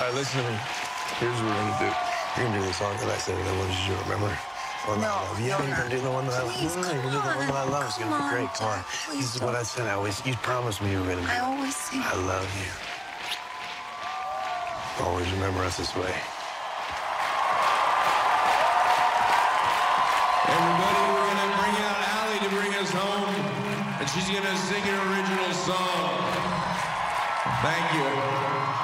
right, listen to me. Here's what we're gonna do. You're gonna do the song that I said that I wanted you to remember. One that I love. Yeah, you're gonna do the one that I love. You're gonna do the one that I love. It's gonna be great. Come on. This is what I said. You promised me you were gonna do. I always say I love you. Always remember us this way. Everybody, we're gonna bring out Allie to bring us home, and she's gonna sing an original song. Thank you.